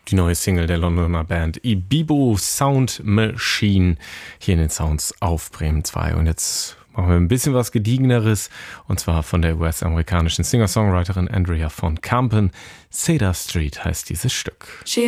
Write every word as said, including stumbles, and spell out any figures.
die neue Single der Londoner Band Ibibo Sound Machine hier in den Sounds auf Bremen zwei. Und jetzt machen wir ein bisschen was Gediegeneres, und zwar von der U S-amerikanischen Singer-Songwriterin Andrea von Kampen. Cedar Street heißt dieses Stück.